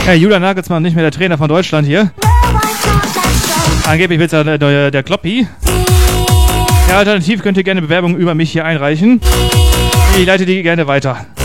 Hey, Julian Nagelsmann, nicht mehr der Trainer von Deutschland hier. Angeblich wird es der Kloppi. Ja, alternativ könnt ihr gerne Bewerbungen über mich hier einreichen. Ich leite die gerne weiter.